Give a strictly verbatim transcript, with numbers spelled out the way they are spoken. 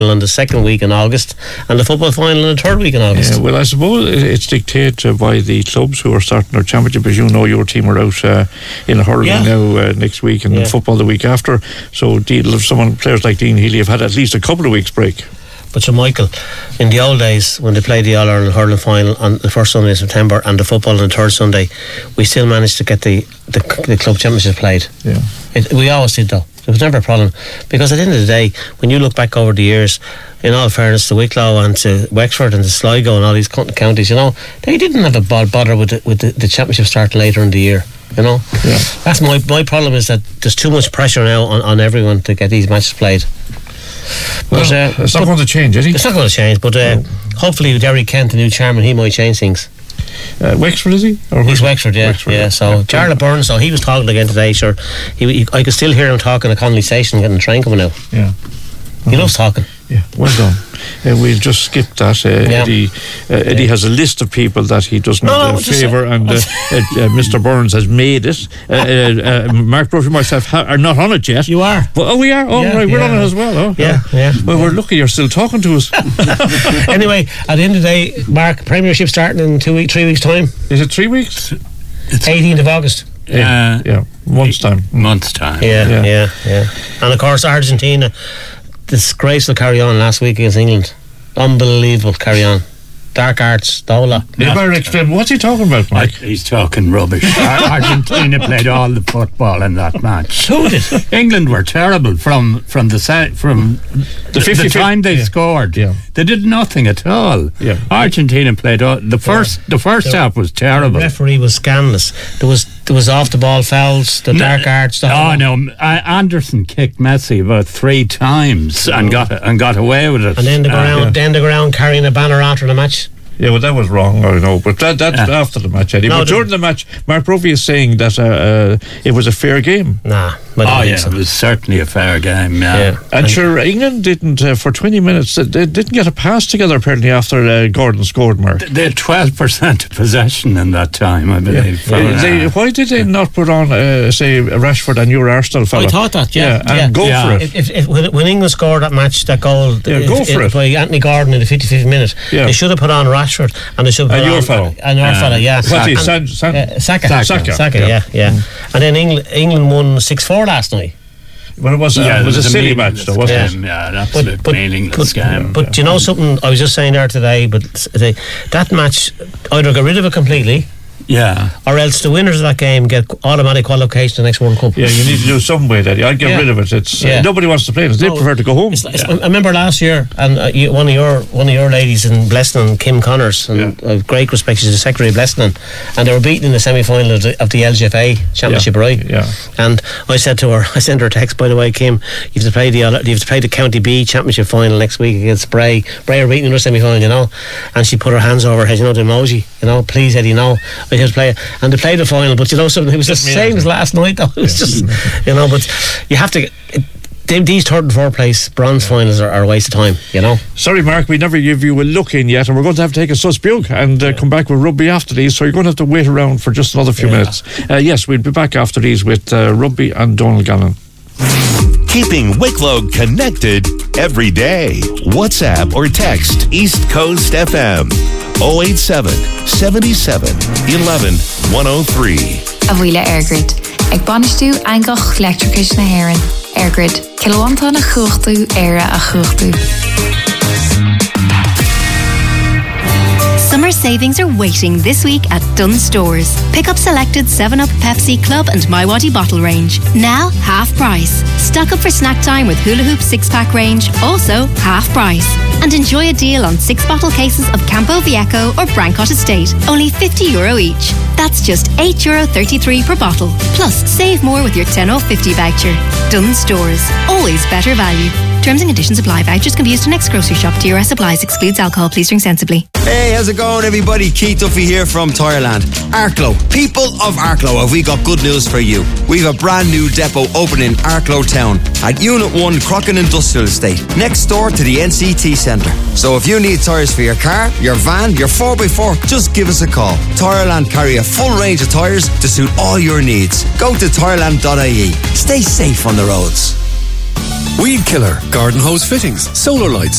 on the second week in August and the football final in the third week in August. Yeah, well, I suppose it's dictated by the clubs who are starting their championship. As you know, your team are out uh, in hurling yeah. now uh, next week and yeah. football the week after. So deal of someone players like Dean Healy have had at least a couple of weeks break. But so Michael, in the old days when they played the All-Ireland hurling final on the first Sunday in September and the football on the third Sunday, we still managed to get the, the, the club championship played. Yeah, it, we always did though. There was never a problem, because at the end of the day, when you look back over the years, in all fairness to Wicklow and to Wexford and to Sligo and all these counties, you know, they didn't have a bother with the, with the, the championship starting later in the year. You know, yeah. That's my my problem, is that there's too much pressure now on, on everyone to get these matches played. Well, but, uh, it's not but, going to change, is it? It's not going to change, but uh, no. hopefully with Derry Kent, the new chairman, he might change things. Uh, Wexford, is he? Or He's Wexford, yeah, Wexford, yeah. yeah. So yeah. Charlotte Burns, so he was talking again today. Sure, he, he, I could still hear him talking at Connolly Station, getting the train coming out. Yeah, uh-huh. He loves talking. Yeah, well done. Uh, we'll just skip that. Uh, yeah. Eddie, uh, Eddie yeah. has a list of people that he doesn't no, uh, no, favour, and uh, uh, uh, Mister Burns has made it. Uh, uh, uh, Mark Bruffy and myself ha- are not on it yet. You are. But, oh, we are. Oh, yeah, right, we're yeah. on it as well. Oh, yeah, yeah. Well, yeah. we're lucky you're still talking to us. Anyway, at the end of the day, Mark, Premiership starting in two week, three weeks' time. Is it three weeks? It's eighteenth of August. Yeah, yeah, month's time. Month's time. Yeah, yeah, yeah, yeah. And of course, Argentina. Disgraceful carry on last week against England. Unbelievable carry on. Dark arts, Dola. You better explain. What's he talking about, Mike? He's talking rubbish. Argentina played all the football in that match. Who did? England were terrible from from the set, from the, the time they yeah. scored. Yeah. They did nothing at all. Yeah. Argentina played all, the first. Yeah. The first the, half was terrible. The referee was scandalous. There was there was off the ball fouls, the no, dark arts stuff. Oh no! Uh, Anderson kicked Messi about three times oh. and got and got away with it. And then they go uh, around, yeah. then they go around carrying a banner after the match. Yeah, well, that was wrong, I know, but that, that's yeah. after the match, Eddie. No, but during the match, Mark Brophy is saying that uh, uh, it was a fair game. Nah. Oh, yeah, so. It was certainly a fair game, yeah. yeah. And, and sure, England didn't, uh, for twenty minutes, they didn't get a pass together, apparently, after uh, Gordon scored, Mark. They had twelve percent possession in that time, I believe. Yeah. Uh, they, why did they not put on, uh, say, Rashford and your Arsenal fella? I thought that, yeah. yeah and yeah. go yeah. for it. If, if, if, when England scored that match, that goal yeah, go for it. by Anthony Gordon in the fifty-fifth minute, yeah. they should have put on Rashford and they should have put and on... your fellow. And your uh, fella, yeah. What's he, San, San, uh, Saka. Saka. Saka, Saka yeah, yeah. yeah. Mm. And then England, England won six four last night. Well, it was, uh, yeah, it was, was a silly match, though, wasn't it? it? Yeah, an absolute but, meaningless but, game. But do you know something? I was just saying there today, but they, that match, either get rid of it completely, yeah, or else the winners of that game get automatic qualification to the next World Cup. Yeah, you need to do some way, Daddy. I'd get yeah. rid of it. It's yeah. uh, nobody wants to play it. They no, prefer to go home. It's, it's, yeah. I remember last year, and uh, you, one of your one of your ladies in Bleston, Kim Connors, and yeah. uh, great respect, she's the secretary of Bleston, and they were beaten in the semi-final of the, of the L G F A Championship, yeah. right? Yeah. And I said to her, I sent her a text, by the way, Kim, you have to play the you have to play the County B Championship final next week against Bray. Bray are beating in the semi-final, you know. And she put her hands over her head, you know, the emoji, you know. Please, Eddie, no, I have to play it. And they played the final, but you know something, it was the same as last night though. It was just, you know, but you have to it, these third and fourth place bronze finals are, are a waste of time, you know. Sorry Mark, we never give you a look in yet, and we're going to have to take a susbug and uh, yeah. come back with rugby after these, so you're going to have to wait around for just another few yeah. minutes. Uh, yes, we'll be back after these with uh, rugby and Donald Gannon. Keeping Wicklow connected every day. WhatsApp or text East Coast F M oh eight seven, seven seven, one one, one oh three. A bhuaile Airgrid. Ag banistú angach electricus na haireann. Airgrid. Kilowanta na chuachtú éire a chuachtú. Summer savings are waiting this week at Dunnes Stores. Pick up selected seven up, Pepsi, Club and MiWadi bottle range. Now, half price. Stock up for snack time with Hula Hoop six-pack range, also half price. And enjoy a deal on six bottle cases of Campo Viejo or Brancott Estate, only fifty euro each. That's just eight euro thirty-three per bottle. Plus, save more with your ten off fifty voucher. Dunnes Stores. Always better value. Terms and conditions apply. Vouchers can be used to next grocery shop. T R S applies. Excludes alcohol. Please drink sensibly. Hey, how's it going, everybody? Keith Duffy here from Tireland. Arklow. People of Arklow, have we got good news for you. We've a brand new depot opening in Arklow Town at Unit one Crocken Industrial Estate, next door to the N C T Centre. So if you need tyres for your car, your van, your four by four, just give us a call. Tireland carry a full range of tyres to suit all your needs. Go to tireland dot I E. Stay safe on the roads. Weed Killer, garden hose fittings, solar lights,